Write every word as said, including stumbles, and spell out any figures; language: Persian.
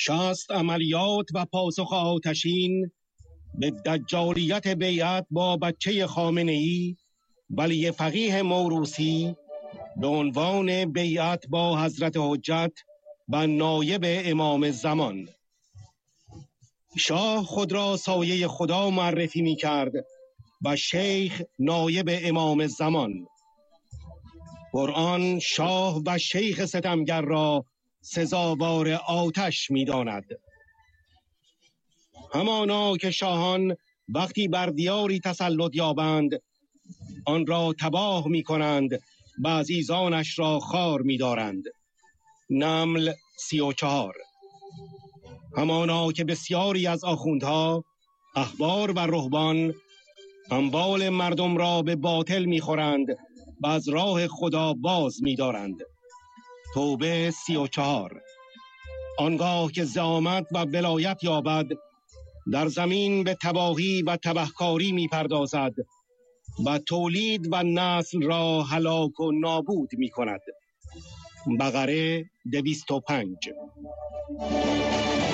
شست عملیات و پاسخ آتشین به دجالیت بیعت با بچه خامنه‌ای ولی فقیه موروثی به عنوان بیعت با حضرت حجت و نایب امام زمان. شاه خود را سایه خدا معرفی می کرد و شیخ نایب امام زمان. قرآن شاه و شیخ ستمگر را سزاوار آتش می داند. همانا که شاهان وقتی بر دیاری تسلط یابند آن را تباه می کنند و عزیزانش را خار می دارند. نمل سی و چهار. همانا که بسیاری از آخوندها، احبار و رهبان اموال مردم را به باطل می خورند و از راه خدا باز می دارند. توبه سی و چهار. آنگاه که زعامت و ولایت یابد در زمین به تباهی و تبهکاری می پردازد و تولید و نسل را هلاک و نابود می کند. بقره دویست و پنج.